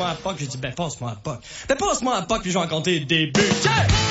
passe-moi un POC. J'ai dit, ben, passe-moi un POC. Ben, passe-moi un POC, puis je vais en compter le début. Tiens!